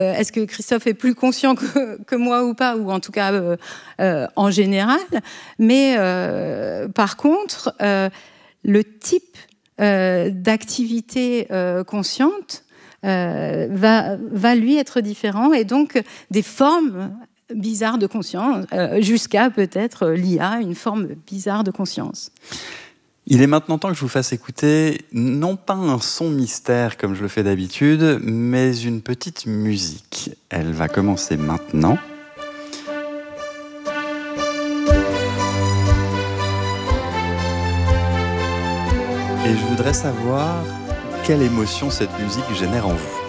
Est-ce que Christophe est plus conscient que moi ou pas, ou en tout cas en général. Mais par contre, le type d'activité consciente va lui être différent, et donc des formes bizarres de conscience, jusqu'à peut-être l'IA, une forme bizarre de conscience. Il est maintenant temps que je vous fasse écouter, non pas un son mystère comme je le fais d'habitude, mais une petite musique. Elle va commencer maintenant. Et je voudrais savoir quelle émotion cette musique génère en vous.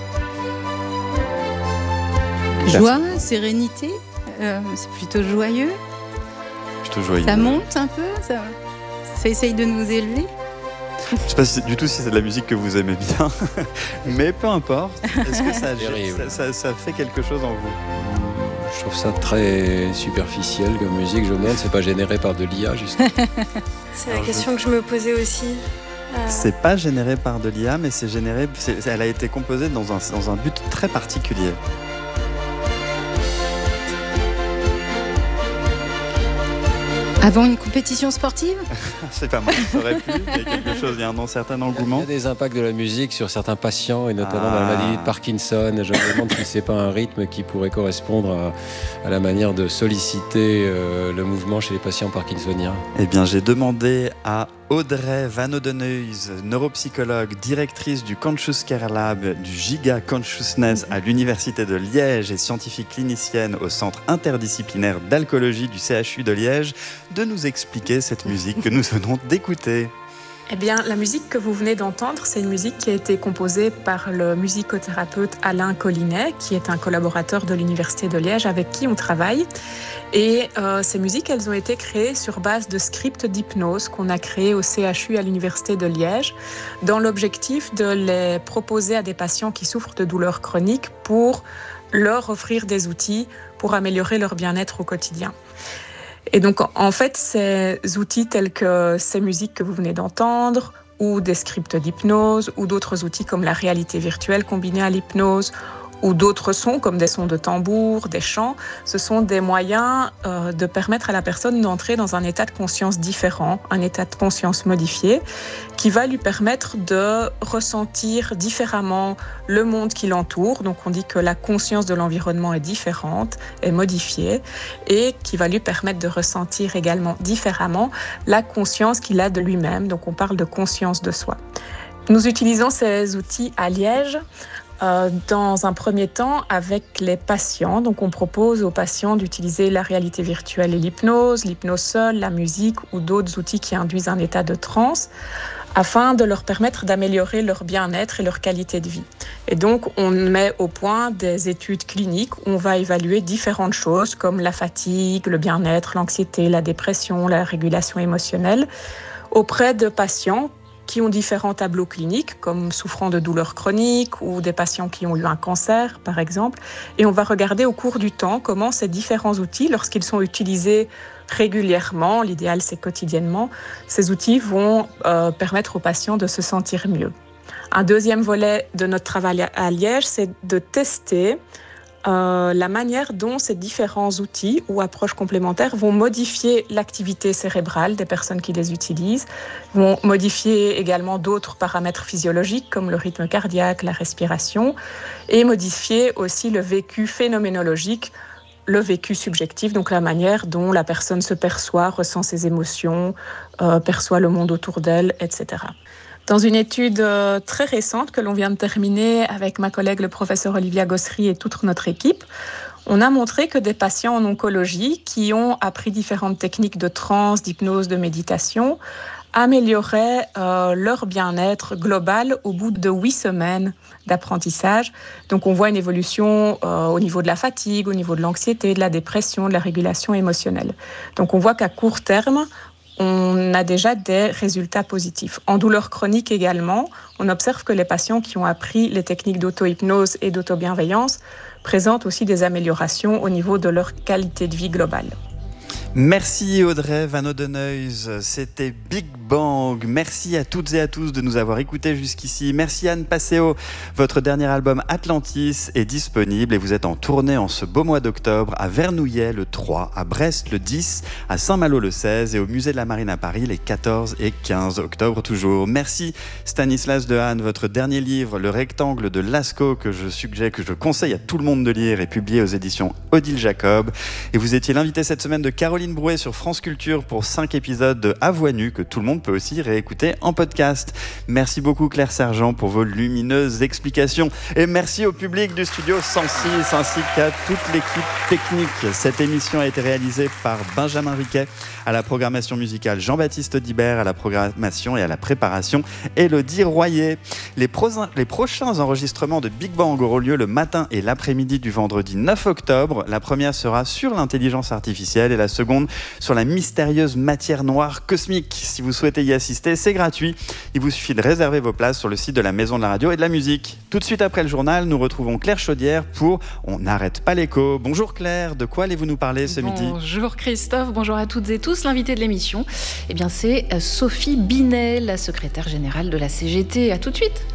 Joie, sérénité, c'est plutôt joyeux. Plutôt joyeux. Ça monte un peu, ça essaye de nous élever. Je ne sais pas du tout si c'est de la musique que vous aimez bien, mais peu importe. Est-ce que ça fait quelque chose en vous ? Je trouve ça très superficiel comme musique, Jonelle. C'est pas généré par de l'IA, justement. C'est la question que je me posais aussi. C'est pas généré par de l'IA, mais elle a été composée dans un but très particulier. Avant une compétition sportive ? C'est pas mal, ça aurait pu. Il y a un certain engouement. Il y a des impacts de la musique sur certains patients, et notamment dans la maladie de Parkinson. Je me demande si c'est pas un rythme qui pourrait correspondre à la manière de solliciter le mouvement chez les patients parkinsoniens. Eh bien, j'ai demandé à Audrey Van Oudenhuis, neuropsychologue, directrice du Conscious Care Lab du Giga Consciousness à l'Université de Liège et scientifique clinicienne au Centre interdisciplinaire d'alcoolologie du CHU de Liège, de nous expliquer cette musique que nous venons d'écouter. Eh bien, la musique que vous venez d'entendre, c'est une musique qui a été composée par le musicothérapeute Alain Collinet, qui est un collaborateur de l'Université de Liège avec qui on travaille. Et ces musiques, elles ont été créées sur base de scripts d'hypnose qu'on a créés au CHU à l'Université de Liège, dans l'objectif de les proposer à des patients qui souffrent de douleurs chroniques pour leur offrir des outils pour améliorer leur bien-être au quotidien. Et donc, en fait, ces outils tels que ces musiques que vous venez d'entendre, ou des scripts d'hypnose, ou d'autres outils comme la réalité virtuelle combinée à l'hypnose, ou d'autres sons comme des sons de tambour, des chants, ce sont des moyens de permettre à la personne d'entrer dans un état de conscience différent, un état de conscience modifié, qui va lui permettre de ressentir différemment le monde qui l'entoure. Donc on dit que la conscience de l'environnement est différente, est modifiée, et qui va lui permettre de ressentir également différemment la conscience qu'il a de lui-même. Donc on parle de conscience de soi. Nous utilisons ces outils à Liège, dans un premier temps avec les patients. Donc on propose aux patients d'utiliser la réalité virtuelle et l'hypnose seule, la musique ou d'autres outils qui induisent un état de transe, afin de leur permettre d'améliorer leur bien-être et leur qualité de vie. Et donc on met au point des études cliniques où on va évaluer différentes choses comme la fatigue, le bien-être, l'anxiété, la dépression, la régulation émotionnelle auprès de patients qui ont différents tableaux cliniques, comme souffrant de douleurs chroniques ou des patients qui ont eu un cancer, par exemple. Et on va regarder au cours du temps comment ces différents outils, lorsqu'ils sont utilisés régulièrement, l'idéal c'est quotidiennement, ces outils vont permettre aux patients de se sentir mieux. Un deuxième volet de notre travail à Liège, c'est de tester la manière dont ces différents outils ou approches complémentaires vont modifier l'activité cérébrale des personnes qui les utilisent, vont modifier également d'autres paramètres physiologiques comme le rythme cardiaque, la respiration, et modifier aussi le vécu phénoménologique, le vécu subjectif, donc la manière dont la personne se perçoit, ressent ses émotions, perçoit le monde autour d'elle, etc. Dans une étude très récente que l'on vient de terminer avec ma collègue le professeur Olivia Gossery et toute notre équipe, on a montré que des patients en oncologie qui ont appris différentes techniques de transe, d'hypnose, de méditation amélioraient leur bien-être global au bout de 8 semaines d'apprentissage. Donc on voit une évolution au niveau de la fatigue, au niveau de l'anxiété, de la dépression, de la régulation émotionnelle. Donc on voit qu'à court terme, on a déjà des résultats positifs. En douleur chronique également, on observe que les patients qui ont appris les techniques d'auto-hypnose et d'auto-bienveillance présentent aussi des améliorations au niveau de leur qualité de vie globale. Merci Audrey Van Odenhuys, c'était Big Bang. Merci à toutes et à tous de nous avoir écoutés jusqu'ici. Merci Anne Passeo. Votre dernier album Atlantis est disponible et vous êtes en tournée en ce beau mois d'octobre à Vernouillet le 3, à Brest le 10, à Saint-Malo le 16 et au Musée de la Marine à Paris les 14 et 15 octobre toujours. Merci Stanislas Dehaene. Votre dernier livre, Le Rectangle de Lascaux, que je conseille à tout le monde de lire, est publié aux éditions Odile Jacob. Et vous étiez l'invité cette semaine de Caroline Brouet sur France Culture pour 5 épisodes de À Voix Nue que tout le monde peut aussi réécouter en podcast. Merci beaucoup Claire Sergent pour vos lumineuses explications et merci au public du Studio 106 ainsi qu'à toute l'équipe technique. Cette émission a été réalisée par Benjamin Riquet, à la programmation musicale Jean-Baptiste Audibert, à la programmation et à la préparation Élodie Royer. Les prochains enregistrements de Big Bang auront lieu le matin et l'après-midi du vendredi 9 octobre. La première sera sur l'intelligence artificielle et la seconde sur la mystérieuse matière noire cosmique. Si vous souhaitez y assister, c'est gratuit. Il vous suffit de réserver vos places sur le site de la Maison de la Radio et de la Musique. Tout de suite après le journal, nous retrouvons Claire Chaudière pour On n'arrête pas l'écho. Bonjour Claire, de quoi allez-vous nous parler ce midi ? Bonjour Christophe, bonjour à toutes et tous. L'invité de l'émission, c'est Sophie Binet, la secrétaire générale de la CGT. À tout de suite.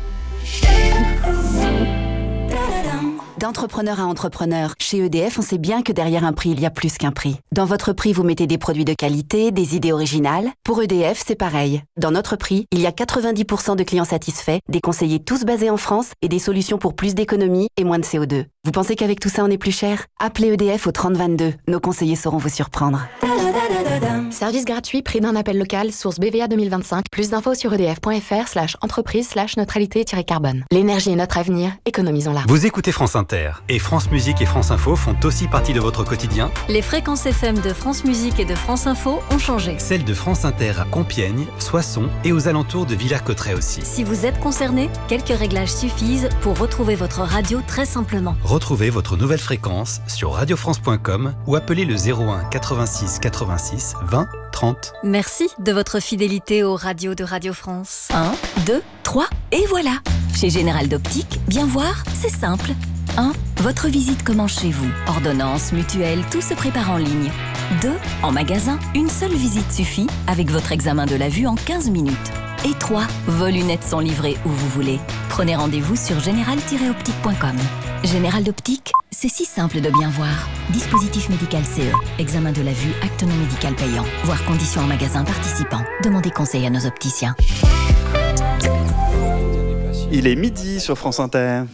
D'entrepreneur à entrepreneur, chez EDF, on sait bien que derrière un prix, il y a plus qu'un prix. Dans votre prix, vous mettez des produits de qualité, des idées originales. Pour EDF, c'est pareil. Dans notre prix, il y a 90% de clients satisfaits, des conseillers tous basés en France et des solutions pour plus d'économie et moins de CO2. Vous pensez qu'avec tout ça, on est plus cher ? Appelez EDF au 3022. Nos conseillers sauront vous surprendre. Service gratuit, prix d'un appel local, source BVA 2025. Plus d'infos sur edf.fr/entreprise/neutralité-carbone. L'énergie est notre avenir, économisons-la. Vous écoutez France Inter et France Musique et France Info font aussi partie de votre quotidien. Les fréquences FM de France Musique et de France Info ont changé. Celles de France Inter à Compiègne, Soissons et aux alentours de Villers-Cotterêts aussi. Si vous êtes concerné, quelques réglages suffisent pour retrouver votre radio très simplement. Retrouvez votre nouvelle fréquence sur radiofrance.com ou appelez le 01 86 86 20 30. Merci de votre fidélité aux radios de Radio France. 1, 2, 3 et voilà. Chez Général d'Optique, bien voir, c'est simple. 1. Votre visite commence chez vous. Ordonnance, mutuelle, tout se prépare en ligne. 2. En magasin, une seule visite suffit avec votre examen de la vue en 15 minutes. Et 3. Vos lunettes sont livrées où vous voulez. Prenez rendez-vous sur général-optique.com. Général d'Optique, c'est si simple de bien voir. Dispositif médical CE. Examen de la vue, acte non médical payant. Voir conditions en magasin participant. Demandez conseil à nos opticiens. Il est midi sur France Inter.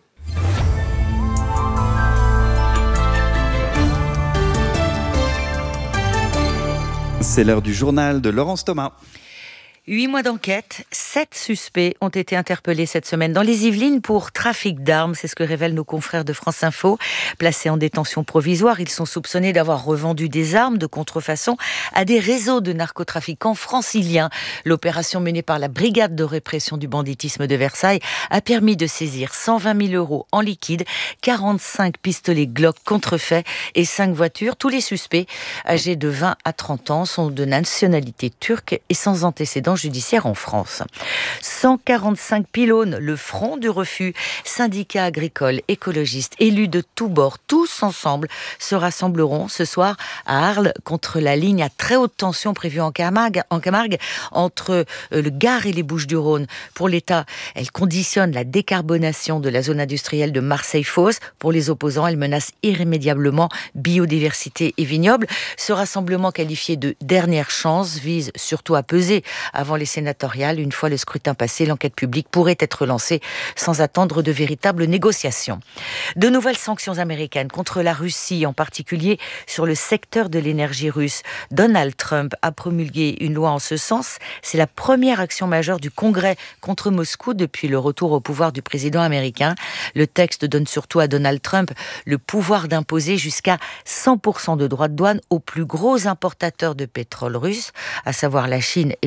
C'est l'heure du journal de Laurence Thomas. 8 mois d'enquête, 7 suspects ont été interpellés cette semaine dans les Yvelines pour trafic d'armes. C'est ce que révèlent nos confrères de France Info. Placés en détention provisoire, ils sont soupçonnés d'avoir revendu des armes de contrefaçon à des réseaux de narcotrafiquants franciliens. L'opération menée par la brigade de répression du banditisme de Versailles a permis de saisir 120 000 € en liquide, 45 pistolets Glock contrefaits et 5 voitures. Tous les suspects, âgés de 20 à 30 ans, sont de nationalité turque et sans antécédents judiciaire en France. 145 pylônes, le front du refus, syndicats agricoles, écologistes, élus de tous bords, tous ensemble se rassembleront ce soir à Arles contre la ligne à très haute tension prévue en Camargue entre le Gard et les Bouches-du-Rhône. Pour l'État, elle conditionne la décarbonation de la zone industrielle de Marseille-Fos. Pour les opposants, elle menace irrémédiablement biodiversité et vignobles. Ce rassemblement qualifié de dernière chance vise surtout à peser avant les sénatoriales. Une fois le scrutin passé, l'enquête publique pourrait être lancée sans attendre de véritables négociations. De nouvelles sanctions américaines contre la Russie, en particulier sur le secteur de l'énergie russe. Donald Trump a promulgué une loi en ce sens. C'est la première action majeure du Congrès contre Moscou depuis le retour au pouvoir du président américain. Le texte donne surtout à Donald Trump le pouvoir d'imposer jusqu'à 100% de droits de douane aux plus gros importateurs de pétrole russe, à savoir la Chine et l'Inde.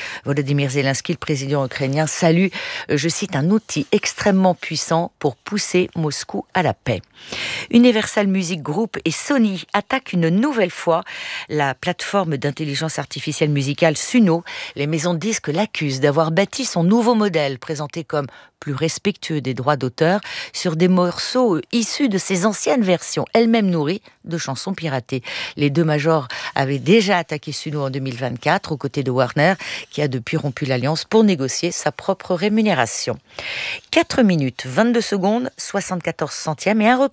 Volodymyr Zelensky, le président ukrainien, salue, je cite, un outil extrêmement puissant pour pousser Moscou à la paix. Universal Music Group et Sony attaquent une nouvelle fois la plateforme d'intelligence artificielle musicale Suno. Les maisons de disques l'accusent d'avoir bâti son nouveau modèle, présenté comme plus respectueux des droits d'auteur, sur des morceaux issus de ses anciennes versions, elles-mêmes nourries de chansons piratées. Les deux majors avaient déjà attaqué Suno en 2024, aux côtés de Warner, qui a depuis rompu l'alliance pour négocier sa propre rémunération. 4 minutes, 22 secondes, 74 centièmes et un record